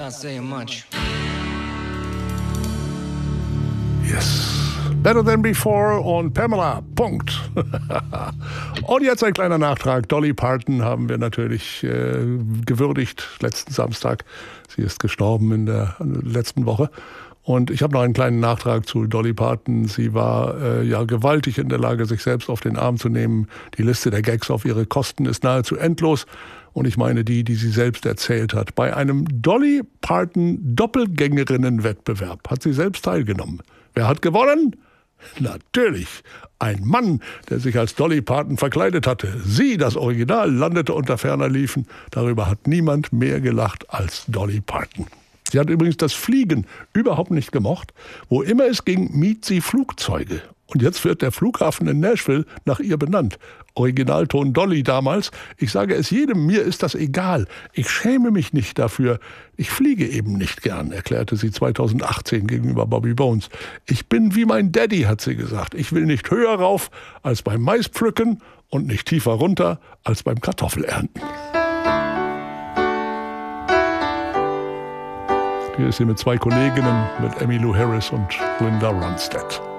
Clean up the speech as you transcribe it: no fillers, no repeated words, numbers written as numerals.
Not saying much. Yes. Better Than Before und Pamela. Punkt. Und jetzt ein kleiner Nachtrag. Dolly Parton haben wir natürlich gewürdigt letzten Samstag. Sie ist gestorben in der letzten Woche. Und ich habe noch einen kleinen Nachtrag zu Dolly Parton. Sie war ja gewaltig in der Lage, sich selbst auf den Arm zu nehmen. Die Liste der Gags auf ihre Kosten ist nahezu endlos. Und ich meine die sie selbst erzählt hat. Bei einem Dolly Parton Doppelgängerinnen-Wettbewerb hat sie selbst teilgenommen. Wer hat gewonnen? Natürlich, ein Mann, der sich als Dolly Parton verkleidet hatte. Sie, das Original, landete unter ferner Liefen. Darüber hat niemand mehr gelacht als Dolly Parton. Sie hat übrigens das Fliegen überhaupt nicht gemocht. Wo immer es ging, mied sie Flugzeuge. Und jetzt wird der Flughafen in Nashville nach ihr benannt. Originalton Dolly damals. Ich sage es jedem, mir ist das egal. Ich schäme mich nicht dafür. Ich fliege eben nicht gern, erklärte sie 2018 gegenüber Bobby Bones. Ich bin wie mein Daddy, hat sie gesagt. Ich will nicht höher rauf als beim Maispflücken und nicht tiefer runter als beim Kartoffelernten. Hier ist sie mit zwei Kolleginnen, mit Emmylou Harris und Linda Ronstadt.